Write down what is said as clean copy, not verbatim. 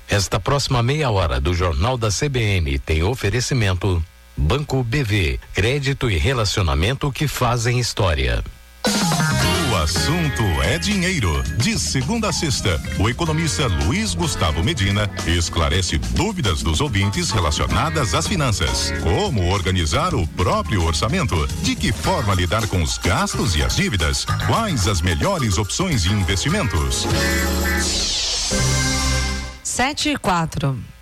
Esta próxima meia hora do Jornal da CBN tem oferecimento Banco BV, crédito e relacionamento que fazem história. O assunto é dinheiro. De segunda a sexta, o economista Luiz Gustavo Medina esclarece dúvidas dos ouvintes relacionadas às finanças. Como organizar o próprio orçamento? De que forma lidar com os gastos e as dívidas? Quais as melhores opções de investimentos? 7:04.